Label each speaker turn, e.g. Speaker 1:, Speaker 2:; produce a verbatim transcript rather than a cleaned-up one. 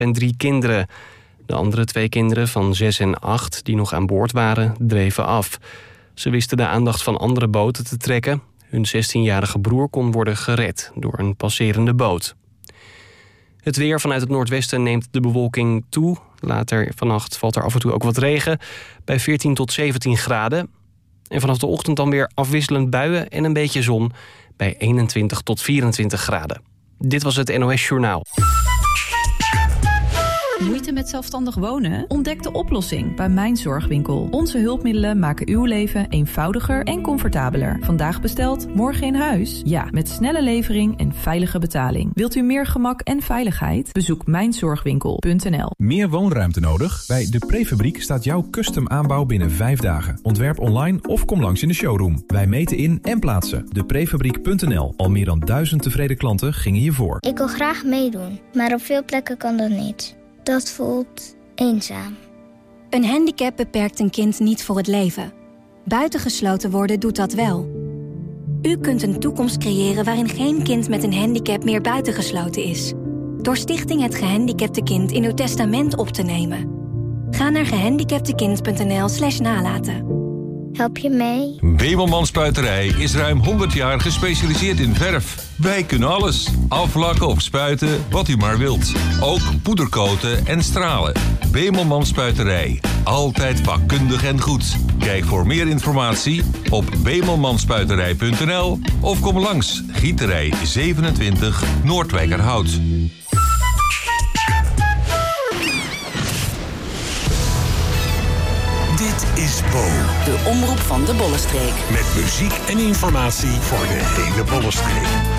Speaker 1: en drie kinderen. De andere twee kinderen van zes en acht die nog aan boord waren, dreven af. Ze wisten de aandacht van andere boten te trekken. Hun zestienjarige broer kon worden gered door een passerende boot. Het weer vanuit het noordwesten neemt de bewolking toe. Later vannacht valt er af en toe ook wat regen, bij veertien tot zeventien graden. En vanaf de ochtend dan weer afwisselend buien en een beetje zon, bij eenentwintig tot vierentwintig graden. Dit was het N O S Journaal.
Speaker 2: Moeite met zelfstandig wonen? Ontdek de oplossing bij Mijn Zorgwinkel. Onze hulpmiddelen maken uw leven eenvoudiger en comfortabeler. Vandaag besteld, morgen in huis? Ja, met snelle levering en veilige betaling. Wilt u meer gemak en veiligheid? Bezoek mijn zorgwinkel punt n l.
Speaker 3: Meer woonruimte nodig? Bij De Prefabriek staat jouw custom aanbouw binnen vijf dagen. Ontwerp online of kom langs in de showroom. Wij meten in en plaatsen. de prefabriek punt n l. Al meer dan duizend tevreden klanten gingen hiervoor.
Speaker 4: Ik wil graag meedoen, maar op veel plekken kan dat niet. Dat voelt eenzaam.
Speaker 5: Een handicap beperkt een kind niet voor het leven. Buitengesloten worden doet dat wel. U kunt een toekomst creëren waarin geen kind met een handicap meer buitengesloten is. Door Stichting Het Gehandicapte Kind in uw testament op te nemen. Ga naar gehandicaptekind punt n l slash nalaten.
Speaker 4: Help je mee?
Speaker 6: Bemelman Spuiterij is ruim honderd jaar gespecialiseerd in verf. Wij kunnen alles. Aflakken of spuiten, wat u maar wilt. Ook poedercoaten en stralen. Bemelman Spuiterij. Altijd vakkundig en goed. Kijk voor meer informatie op bemelmanspuiterij punt n l of kom langs Gieterij zevenentwintig Noordwijkerhout.
Speaker 7: Dit is Bo.
Speaker 8: De omroep van de Bollenstreek.
Speaker 7: Met muziek en informatie voor de hele Bollenstreek.